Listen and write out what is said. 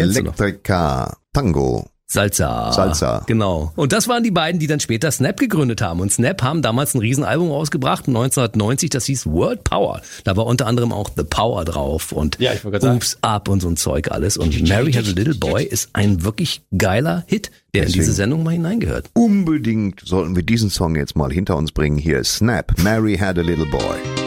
kennst du noch. Elektrika Tango. Salsa. Genau. Und das waren die beiden, die dann später Snap gegründet haben. Und Snap haben damals ein Riesenalbum rausgebracht, 1990, das hieß World Power. Da war unter anderem auch The Power drauf und Ja, ich wollte gerade Oops Up und so ein Zeug alles. Und Mary Had a Little Boy ist ein wirklich geiler Hit, der in diese Sendung mal hineingehört. Unbedingt sollten wir diesen Song jetzt mal hinter uns bringen. Hier ist Snap, Mary Had a Little Boy.